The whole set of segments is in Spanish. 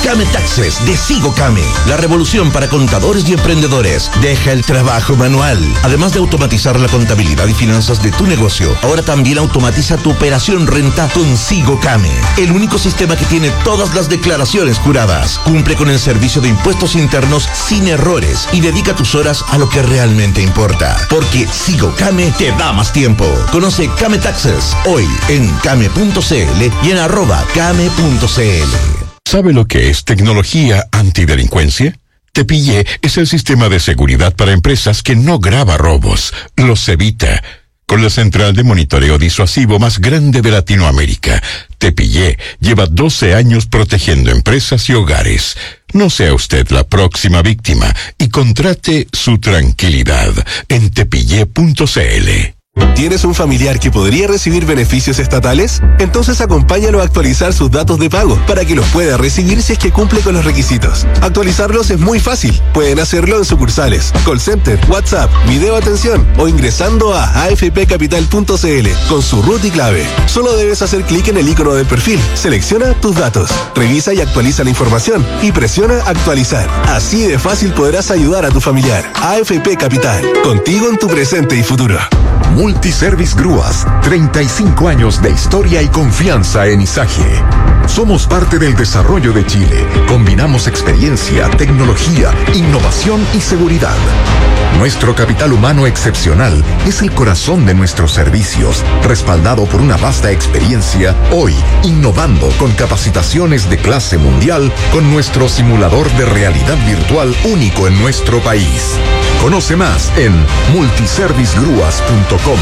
Kame Taxes de Sigo Kame, la revolución para contadores y emprendedores. Deja el trabajo manual. Además de automatizar la contabilidad y finanzas de tu negocio, ahora también automatiza tu operación renta con Sigo Kame, el único sistema que tiene todas las declaraciones juradas. Cumple con el servicio de impuestos internos sin errores y dedica tus horas a lo que realmente importa. Porque Sigo Kame te da más tiempo. Conoce Kame Taxes hoy en kame.cl y en @kame.cl. ¿Sabe lo que es tecnología antidelincuencia? Te Pillé es el sistema de seguridad para empresas que no graba robos, los evita. Con la central de monitoreo disuasivo más grande de Latinoamérica, Te Pillé lleva 12 años protegiendo empresas y hogares. No sea usted la próxima víctima y contrate su tranquilidad en tepillé.cl. ¿Tienes un familiar que podría recibir beneficios estatales? Entonces acompáñalo a actualizar sus datos de pago para que los pueda recibir si es que cumple con los requisitos. Actualizarlos es muy fácil. Pueden hacerlo en sucursales, call center, WhatsApp, video atención o ingresando a afpcapital.cl con su RUT y clave. Solo debes hacer clic en el icono del perfil, selecciona tus datos, revisa y actualiza la información y presiona actualizar. Así de fácil podrás ayudar a tu familiar. AFP Capital, contigo en tu presente y futuro. Multiservice Grúas, 35 años de historia y confianza en Izaje. Somos parte del desarrollo de Chile. Combinamos experiencia, tecnología, innovación y seguridad. Nuestro capital humano excepcional es el corazón de nuestros servicios, respaldado por una vasta experiencia, hoy innovando con capacitaciones de clase mundial con nuestro simulador de realidad virtual único en nuestro país. Conoce más en multiservicegrúas.com.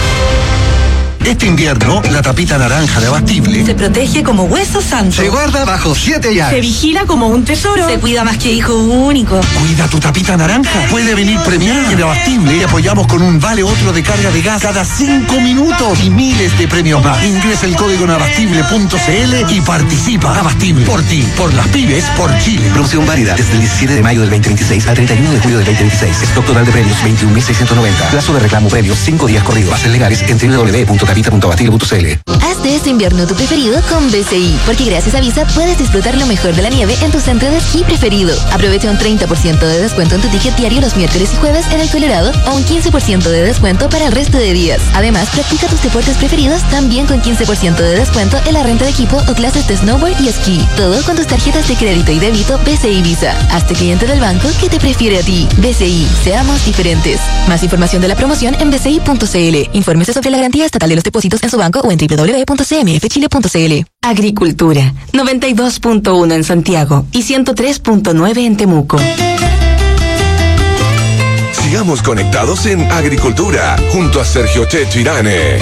Este invierno, la tapita naranja de Abastible se protege como hueso santo. Se guarda bajo 7 llaves. Se vigila como un tesoro. Se cuida más que hijo único. Cuida tu tapita naranja. Puede venir premiada. En Abastible te apoyamos con un vale otro de carga de gas cada 5 minutos y miles de premios más. Ingresa el código en abastible.cl y participa. Abastible. Por ti, por las pymes, por Chile. Promoción válida desde el 17 de mayo del 2026 al 31 de julio del 2026. Stock total de premios 21.690. Plazo de reclamo previo 5 días corridos. Bases legales en www.capita.abastible.cl. Haz de este invierno tu preferido con BCI, porque gracias a Visa puedes disfrutar lo mejor de la nieve en tu centro de esquí preferido. Aprovecha un 30% de descuento en tu ticket diario los miércoles y jueves en el Colorado o un 15% de descuento para el resto de días. Además, practica tus deportes preferidos también con 15% de descuento en la renta de equipo o clases de snowboard y esquí. Todo con tus tarjetas de crédito y débito BCI Visa. Hazte cliente del banco que te prefiere a ti. BCI, seamos diferentes. Más información de la promoción en bci.cl. Infórmese sobre la garantía estatal de los depósitos en su banco o en www.cmfchile.cl. Agricultura, 92.1 en Santiago y 103.9 en Temuco. Sigamos conectados en Agricultura, junto a Sergio Checho Irane.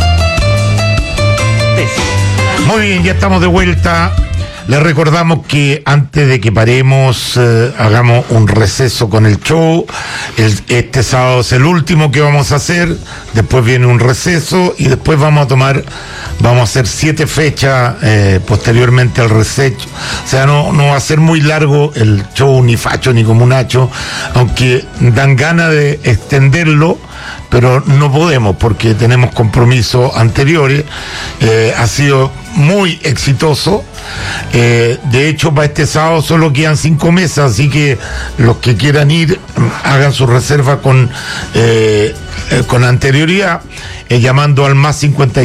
Muy bien, ya estamos de vuelta. Les recordamos que antes de que paremos, hagamos un receso con el show. Este sábado es el último que vamos a hacer. Después viene un receso y después vamos a hacer 7 fechas posteriormente al receso. O sea, no va a ser muy largo el show, ni facho ni comunacho, aunque dan ganas de extenderlo, pero no podemos porque tenemos compromisos anteriores. Ha sido muy exitoso. De hecho, para este sábado solo quedan 5 mesas, así que los que quieran ir, hagan su reserva con anterioridad, llamando al más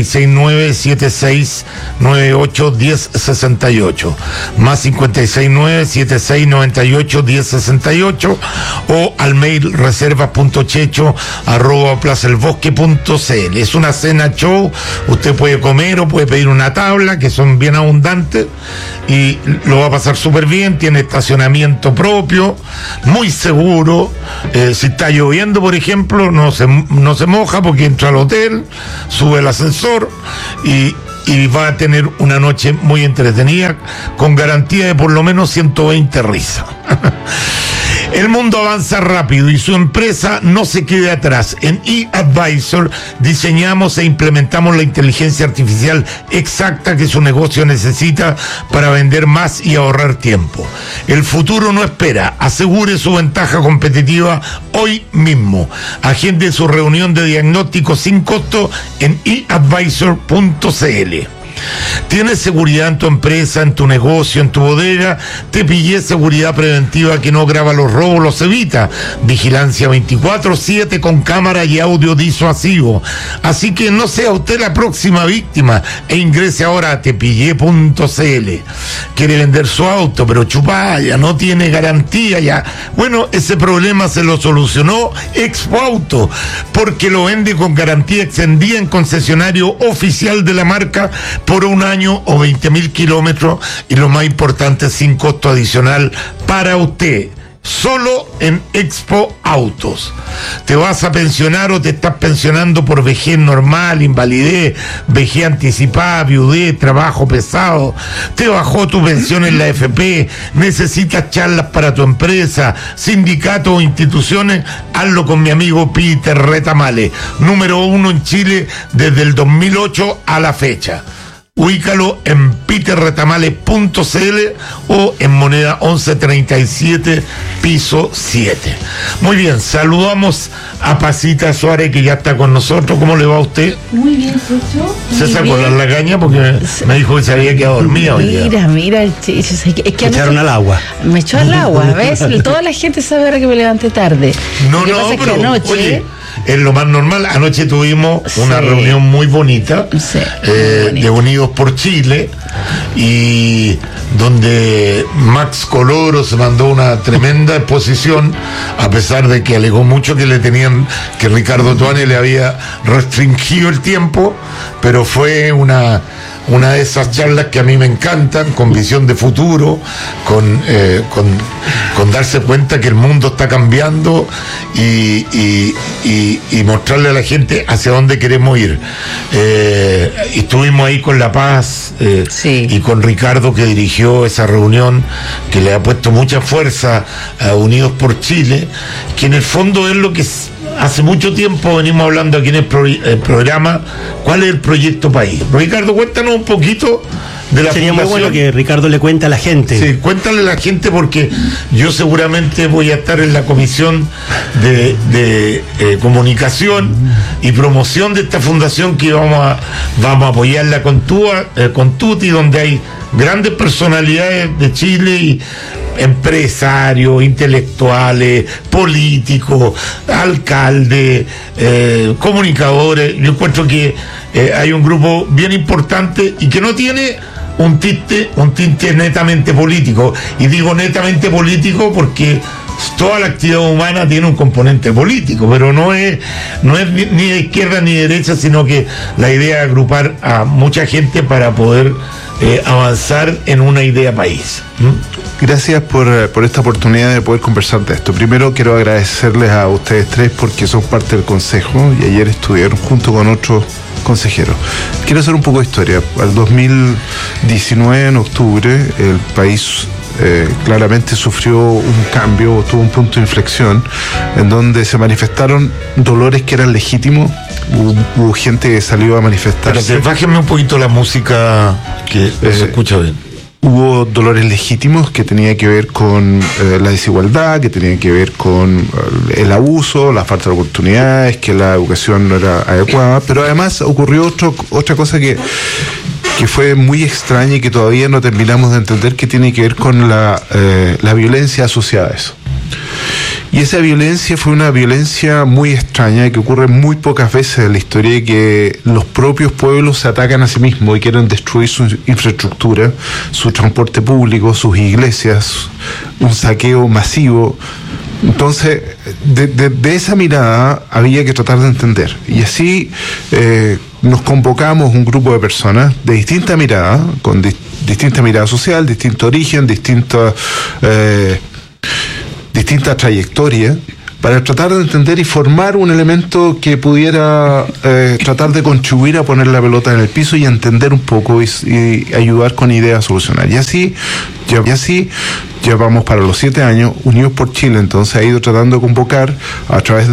569-7698-1068, más 569-7698-1068, o al mail reservas.checho@plazaelbosque.cl. Es una cena show, usted puede comer o puede pedir una tabla, que son bien abundantes, y lo va a pasar súper bien. Tiene estacionamiento propio, muy seguro. Si está lloviendo, por ejemplo, no se moja porque entra al hotel, sube el ascensor y va a tener una noche muy entretenida con garantía de por lo menos 120 risas. El mundo avanza rápido y su empresa no se quede atrás. En eAdvisor diseñamos e implementamos la inteligencia artificial exacta que su negocio necesita para vender más y ahorrar tiempo. El futuro no espera. Asegure su ventaja competitiva hoy mismo. Agende su reunión de diagnóstico sin costo en eAdvisor.cl. ¿Tienes seguridad en tu empresa, en tu negocio, en tu bodega? Te pillé seguridad preventiva que no graba los robos, los evita. Vigilancia 24/7 con cámara y audio disuasivo. Así que no sea usted la próxima víctima e ingrese ahora a tepillé.cl. Quiere vender su auto, pero chupaya, no tiene garantía ya. Bueno, ese problema se lo solucionó Expo Auto, porque lo vende con garantía extendida en concesionario oficial de la marca por un año o 20.000 kilómetros, y lo más importante, sin costo adicional para usted. Solo en Expo Autos. ¿Te vas a pensionar o te estás pensionando por vejez normal, invalidez, vejez anticipada, viudez, trabajo pesado? ¿Te bajó tu pensión en la AFP? ¿Necesitas charlas para tu empresa, sindicatos o instituciones? Hazlo con mi amigo Peter Retamale, número 1 en Chile desde el 2008 a la fecha. Ubícalo en peterretamale.cl o en moneda 1137, piso 7. Muy bien, saludamos a Pasita Suárez, que ya está con nosotros. ¿Cómo le va a usted? Muy bien, Chucho. ¿Se sacó la lagaña? Porque me dijo que se había quedado dormida hoy día. Mira, es que me echaron al agua. Me echó al agua, ¿ves? Toda la gente sabe ahora que me levanté tarde. No, pero anoche, oye, es lo más normal. Anoche tuvimos una reunión muy bonita, de Unidos por Chile, y donde Max Coloro se mandó una tremenda exposición, a pesar de que alegó mucho que que Ricardo Tuane le había restringido el tiempo, pero fue una de esas charlas que a mí me encantan, con visión de futuro, con darse cuenta que el mundo está cambiando y mostrarle a la gente hacia dónde queremos ir. Estuvimos ahí con La Paz y con Ricardo, que dirigió esa reunión, que le ha puesto mucha fuerza a Unidos por Chile, que en el fondo es lo que hace mucho tiempo venimos hablando aquí en el programa. ¿Cuál es el proyecto país? Ricardo, cuéntanos un poquito de la Sería fundación. muy bueno que Ricardo le cuente a la gente. Sí, cuéntale a la gente, porque yo seguramente voy a estar en la comisión de comunicación y promoción de esta fundación, que vamos a apoyarla con Tuti, donde hay grandes personalidades de Chile y empresarios, intelectuales, políticos, alcaldes, comunicadores. Yo encuentro que hay un grupo bien importante y que no tiene un tinte netamente político. Y digo netamente político porque toda la actividad humana tiene un componente político, pero no es ni de izquierda ni de derecha, sino que la idea es agrupar a mucha gente para poder avanzar en una idea país. Gracias por esta oportunidad de poder conversar de esto. Primero quiero agradecerles a ustedes tres porque son parte del consejo y ayer estuvieron junto con otros consejeros. Quiero hacer un poco de historia. Al 2019, en octubre, el país claramente sufrió un cambio, tuvo un punto de inflexión en donde se manifestaron dolores que eran legítimos. Hubo gente que salió a manifestarse. Pero bájenme un poquito la música, que se escucha bien. Hubo dolores legítimos que tenían que ver con la desigualdad, que tenían que ver con el abuso, la falta de oportunidades, que la educación no era adecuada, pero además ocurrió otra cosa que fue muy extraña y que todavía no terminamos de entender, que tiene que ver con la violencia asociada a eso. Y esa violencia fue una violencia muy extraña que ocurre muy pocas veces en la historia, que los propios pueblos se atacan a sí mismos y quieren destruir su infraestructura, su transporte público, sus iglesias, un saqueo masivo. Entonces, de esa mirada había que tratar de entender. Y así nos convocamos un grupo de personas de distinta mirada, con distinta mirada social, distinto origen, distinta trayectoria, para tratar de entender y formar un elemento que pudiera tratar de contribuir a poner la pelota en el piso y entender un poco y ayudar con ideas a solucionar. Y así llevamos para los 7 años. Unidos por Chile entonces ha ido tratando de convocar a través de